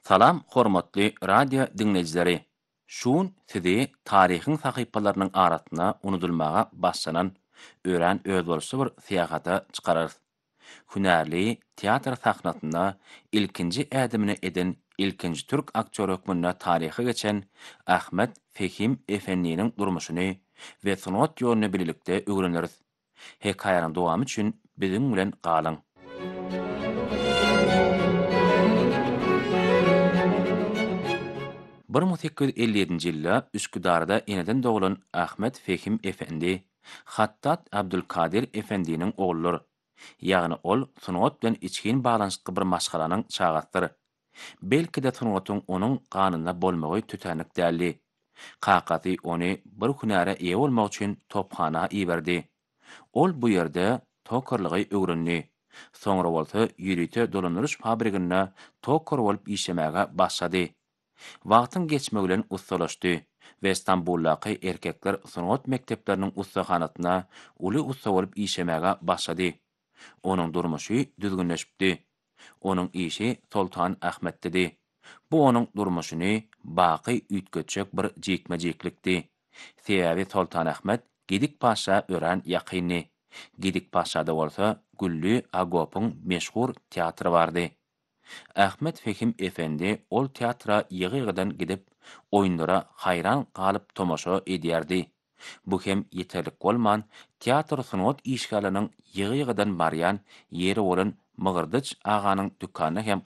Salam hormatly radio dinleyijileri. Şuun sizi tarihin sahypalarynyň aratyna unudulmaga başlanan ören özbolşy bir syýahata çykarar. Hünärli teatr sahnasyna ilkinji ädimini eden ilkinji türk aktör hökmünde taryhy geçen Ahmet Fehim Efendi'niň durmuşyny we sanat ýoluny birlikde öwreniriz. Hekaýanyň dowamy üçin biziň bilen galyň. 1857-nji ýylda Üsküdarda eneden doglan Ahmet Fehim Efendi, Hattat Abdülkadir Efendi'niň ogludyr. Ýagny ol sanat bilen içkin baglanyşykly bir maşgalanyň çagatdyr. Belki de sanatyň onuň ganyna bolmagy tütänik däldi. Kakasy ony bir hünäre eýe bolmak üçin tophana iberdi. Ol bu ýerde tokarlygy öwrenli. Soňra bolsa ýürüýte dolandyryş fabrikinde tokar bolup işlemäge başlady. Wagtyň geçmegi bilen ustalaşdy we Istanbuldaky erkekler sanat mekdepleriniň ustakanatyna uly usta bolup işlemäge başlady. Onuň durmuşy düzgünleşipdi. Onuň işi Sultan Ahmet'di. Bu onuň durmuşyny baky ütgetjek bir jekmejeklikdi. Sebäbi Sultan Ahmet Gedik Paşa ören ýakyny. Gedik Paşada bolsa Güllü Agopyň meşhur teatry bardy. Ahmet Fehim Efendi ol teatra ýygy-ýygydan gidip oýunlara haýran galyp tomaşa edýärdi. Bu hem ýeterlik bolman teatr sanat işgalinyň ýygy-ýygydan barýan ýeri bolan Mygyrdyç aganyň dükany hem